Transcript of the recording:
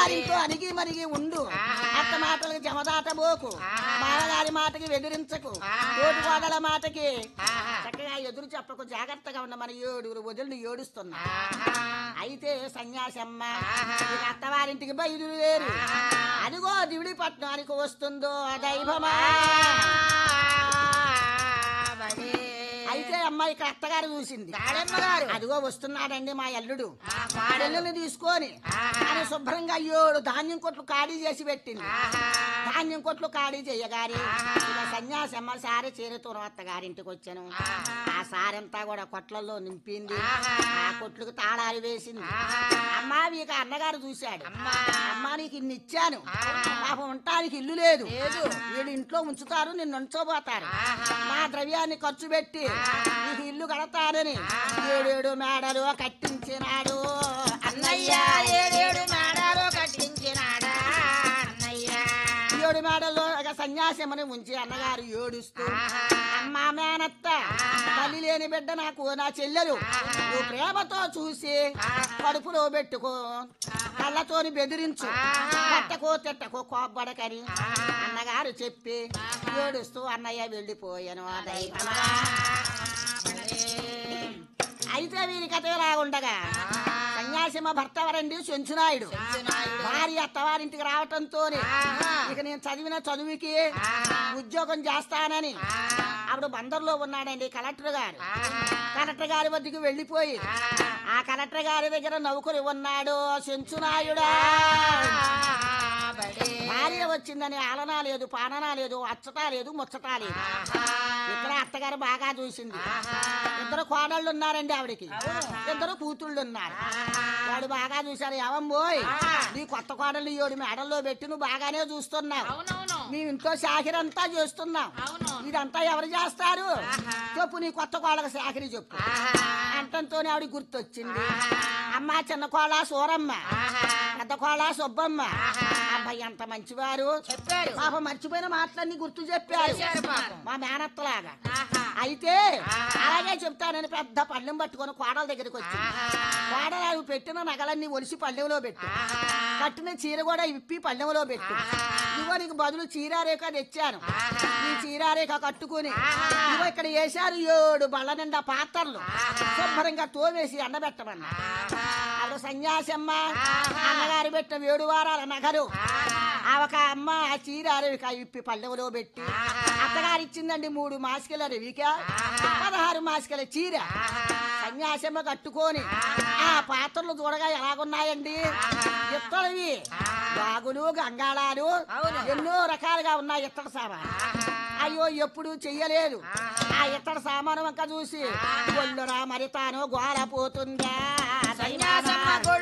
అత్తగారింట్లో అణిగి మరిగి ఉండు. అత్త మాటలకు జమదాటబోకు, మామగారి మాటకి వెదిరించకు, తోటి కోడల మాటకి చక్కగా ఎదురు చెప్పకు, జాగ్రత్తగా ఉన్న మన 7 వదిలిని ఏడుస్తున్నా. అయితే సన్యాసమ్మ అత్తవారింటికి బయలుదేరు. అదిగో దివిడి పట్నానికి వస్తుందో దైవమా. అయితే అమ్మాయి ఇక్కడ అత్తగారు చూసింది, అదిగో వస్తున్నాడండి మా అల్లుడు, అల్లుని తీసుకొని అని శుభ్రంగా 7 ధాన్యం కొట్లు ఖాళీ చేసి పెట్టింది. ధాన్యం కొట్లు ఖాళీ చేయగారి సన్యాసమ్మ సారె చీరతో అత్తగారింటికి వచ్చాను. ఆ సారంతా కూడా కొట్లలో నింపింది, ఆ కొట్లకు తాళాలు వేసింది. అమ్మా ఇక అన్నగారు చూశాడు, అమ్మా నీకు ఇన్ని ఇచ్చాను, పాపం ఉండటానికి ఇల్లు లేదు, వీడు ఇంట్లో ఉంచుతారు, నిన్ను ఉంచబోతారు, నా ద్రవ్యాన్ని ఖర్చు పెట్టి నీకు ఇల్లు కడతానని 7 మేడలు కట్టించినాడు అన్నయ్య. 7 మేడలు కట్టించినాడా అన్నయ్య. 7 మేడల్లో సన్యాసమని ఉంచి అన్నగారు ఏడుస్తూ, అమ్మా మేనత్త, తల్లి లేని బిడ్డ నాకు నా చెల్లెలు, నువ్వు ప్రేమతో చూసి కడుపులో పెట్టుకో, కళ్ళతోని బెదిరించు, పట్టకో తిట్టకో కోబ్బడకని అన్నగారు చెప్పి ఏడుస్తూ అన్నయ్య వెళ్ళిపోయాను. అయితే వీరి కథ రాగుండగా సన్యాసిమ భర్త ఎవరండి? చెంచునాయుడు. భార్య అత్తవారింటికి రావటంతో ఇక నేను చదివిన చదువుకి ఉద్యోగం చేస్తానని అప్పుడు బందర్లో ఉన్నాడండి కలెక్టర్ గారు. కలెక్టర్ గారి వద్దకు వెళ్ళిపోయి ఆ కలెక్టర్ గారి దగ్గర నౌకరు ఉన్నాడు చెంచునాయుడా. భార్య వచ్చిందని ఆలనా లేదు, పాననా లేదు, అచ్చటా లేదు, ముచ్చటా లేదు. ఇక్కడ అత్తగారు బాగా చూసింది. 2 కోడళ్ళు ఉన్నారండి ఆవిడికి, 2 కూతుళ్ళు ఉన్నారు. వాడు బాగా చూశారు, ఏవంబోయ్ నీ కొత్త కోడళ్ళు 7 మేడల్లో పెట్టి నువ్వు బాగానే చూస్తున్నావు, నీ ఇంట్లో శాఖరంతా చేస్తున్నావు, ఇదంతా ఎవరు చేస్తారు చెప్పు, నీ కొత్త కోళ్ళకి శాఖరి చెప్పు అంటంతోనే ఆవిడ గుర్తొచ్చింది. అమ్మ చిన్న కోళ్ళ సూరమ్మ, పెద్ద కోళ్ళ సుబ్బమ్మ, అబ్బాయి ఎంత మంచివారు చెప్పారు, పాప మర్చిపోయిన మాటలన్నీ గుర్తు చెప్పారు మా మేనత్తలాగా. అయితే అలాగే చెప్తానని పెద్ద పళ్ళెం పట్టుకొని కోడల దగ్గరికి వచ్చింది. కోడలు అవి పెట్టిన నగలన్నీ ఒలిసి పళ్ళెంలో పెట్టు, కట్టిన చీర కూడా ఇప్పి పళ్ళెంలో పెట్టు, ఇదిగో నీకు బదులు చీరారేఖ తెచ్చాను, ఈ చీరారేఖ కట్టుకుని ఇదిగో ఇక్కడ వేశారు 7 బళ్ళ నిండా పాత్రలు, శుభ్రంగా తోమేసి ఎండబెట్టమన్నా. అప్పుడు సన్యాసమ్మ అన్నగారు పెట్టిన 7 వారాల నగలు ఆ ఒక అమ్మ ఆ చీర అరవిక ఇప్పి పళ్ళెంలో పెట్టి అత్తగారు ఇచ్చిందండి 3 మాసికల రవిక 16 మాసికల చీర. సన్యాసమ్మ కట్టుకొని ఆ పాత్రలు చూడగా ఎలాగున్నాయండి, ఇత్తడివి, బాగులు, గంగాళాలు, ఎన్నో రకాలుగా ఉన్నాయి ఇత్తడి సామాను. అయ్యో ఎప్పుడు చెయ్యలేదు ఆ ఇత్తడి సామాను వంక చూసి ఒళ్ళురా మరి తాను గోలపోతుందా. సన్యాసమ్మ